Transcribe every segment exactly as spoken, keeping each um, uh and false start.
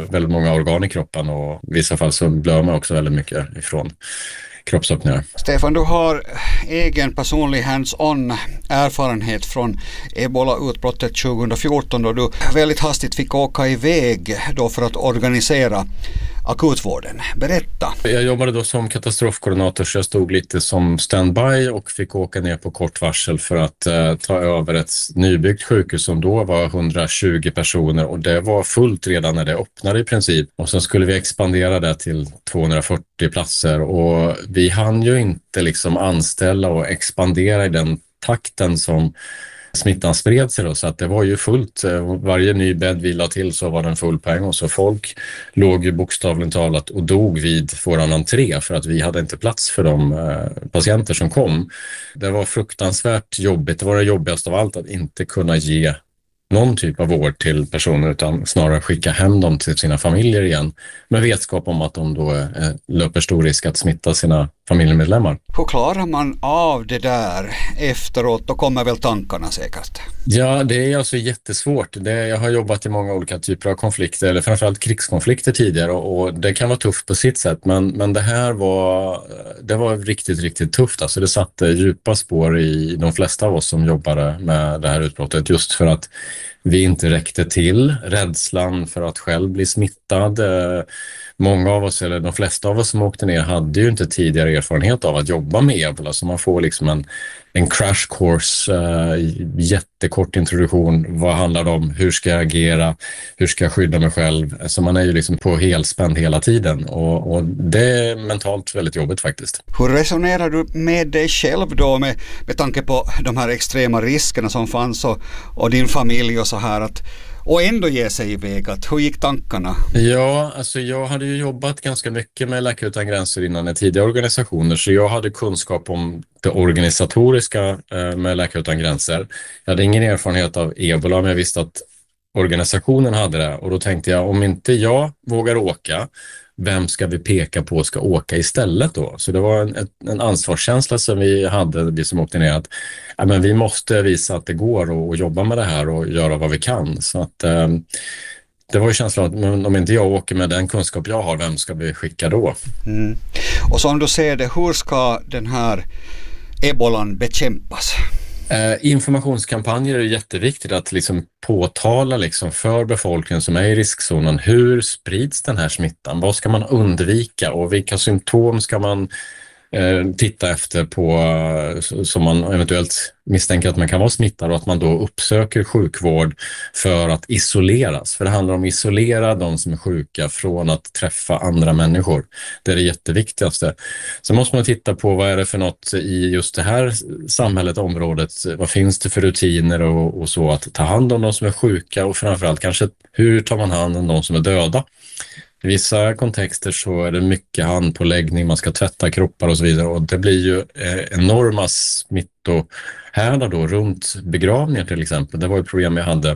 väldigt många organ i kroppen och i vissa fall så blöder man också väldigt mycket ifrån kroppsöppningar. Stefan, du har egen personlig hands-on erfarenhet från ebola-utbrottet tjugohundrafjorton då du väldigt hastigt fick åka iväg då för att organisera akutvården. Berätta. Jag jobbade då som katastrofkoordinator så jag stod lite som standby och fick åka ner på kort varsel för att eh, ta över ett nybyggt sjukhus som då var hundratjugo personer och det var fullt redan när det öppnade i princip. Och sen skulle vi expandera det till tvåhundrafyrtio platser och vi hann ju inte liksom anställa och expandera i den takten som smittan spred sig då, så att det var ju fullt. Varje ny bädd vi la till så var den full på en gång, så folk låg ju bokstavligt talat och dog vid våran entré för att vi hade inte plats för de eh, patienter som kom. Det var fruktansvärt jobbigt. Det var det jobbigaste av allt att inte kunna ge någon typ av vård till personer utan snarare skicka hem dem till sina familjer igen med vetskap om att de då eh, löper stor risk att smitta sina familjemedlemmar. Hur klarar man av det där efteråt? Då kommer väl tankarna säkert? Ja, det är alltså jättesvårt. Det, jag har jobbat i många olika typer av konflikter eller framförallt krigskonflikter tidigare och, och det kan vara tufft på sitt sätt men, men det här var, det var riktigt, riktigt tufft. Alltså det satte djupa spår i de flesta av oss som jobbade med det här utbrottet just för att vi inte räckte till, rädslan för att själv bli smittad. Många av oss, eller de flesta av oss som åkte ner hade ju inte tidigare erfarenhet av att jobba med ebola så man får liksom en, en crash course, uh, jättekort introduktion. Vad handlar det om? Hur ska jag agera? Hur ska jag skydda mig själv? Så man är ju liksom på helspänd hela tiden och, och det är mentalt väldigt jobbigt faktiskt. Hur resonerar du med dig själv då med, med tanke på de här extrema riskerna som fanns och, och din familj och så här att och ändå ge sig iväg? Att, hur gick tankarna? Ja, alltså jag hade ju jobbat ganska mycket med Läkare Utan Gränser innan i tidiga organisationer så jag hade kunskap om det organisatoriska med Läkare Utan Gränser. Jag hade ingen erfarenhet av ebola men jag visste att organisationen hade det och då tänkte jag om inte jag vågar åka, vem ska vi peka på ska åka istället då? Så det var en, en ansvarskänsla som vi hade, vi som åkte ner, att ja, men vi måste visa att det går och, och jobba med det här och göra vad vi kan. Så att eh, det var ju känslan att men om inte jag åker med den kunskap jag har, vem ska vi skicka då? Mm. Och som du ser det, hur ska den här ebolan bekämpas? Eh, informationskampanjer är jätteviktigt att liksom påtala liksom för befolkningen som är i riskzonen. Hur sprids den här smittan? Vad ska man undvika och vilka symptom ska man eh, titta efter på eh, som man eventuellt misstänker att man kan vara smittad och att man då uppsöker sjukvård för att isoleras. För det handlar om att isolera de som är sjuka från att träffa andra människor. Det är det jätteviktigaste. Så måste man titta på vad är det för något i just det här samhället, området. Vad finns det för rutiner och, och så att ta hand om de som är sjuka och framförallt kanske hur tar man hand om de som är döda. I vissa kontexter så är det mycket handpåläggning, man ska tvätta kroppar och så vidare och det blir ju eh, enorma smittohärdar då runt begravningar till exempel. Det var ett problem jag hade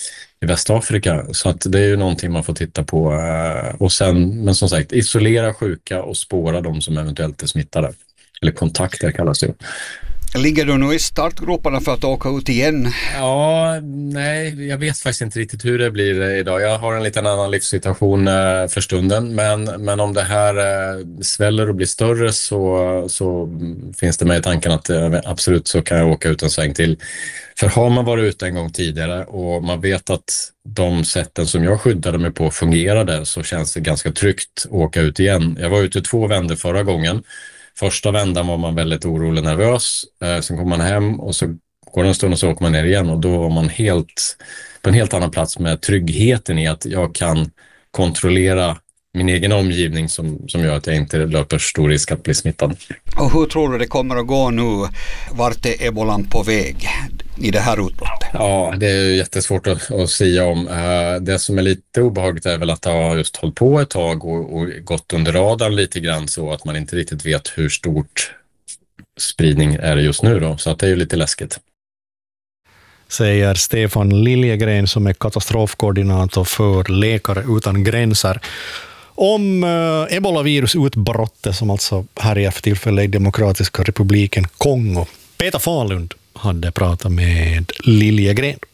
i Västafrika så att det är ju någonting man får titta på eh, och sen, men som sagt, isolera sjuka och spåra de som eventuellt är smittade. Eller kontakter kallas det. Ligger du nu i startgroparna för att åka ut igen? Ja, nej, jag vet faktiskt inte riktigt hur det blir idag. Jag har en liten annan livssituation för stunden, men, men om det här sväller och blir större så, så finns det med i tanken att absolut så kan jag åka ut en sväng till. För har man varit ute en gång tidigare och man vet att de sätten som jag skyddade mig på fungerade så känns det ganska tryggt att åka ut igen. Jag var ute två vändor förra gången. Första vändan var man väldigt orolig och nervös. Eh, sen kom man hem och så går det en stund och så åker man ner igen. Och då var man helt, på en helt annan plats med tryggheten i att jag kan kontrollera min egen omgivning som, som gör att jag inte löper stor risk att bli smittad. Och hur tror du det kommer att gå nu? Vart är ebolan på väg i det här utbrottet? Ja, det är jättesvårt att, att säga om. Det som är lite obehagligt är väl att det har just hållit på ett tag och, och gått under radarn lite grann så att man inte riktigt vet hur stort spridning är det just nu då. Så att det är ju lite läskigt. Säger Stefan Liljegren som är katastrofkoordinator för Läkare Utan Gränser. Om uh, ebolavirusutbrottet som alltså härjar för tillfället i Demokratiska republiken Kongo. Peter Fahlund hade pratat med Liljegren.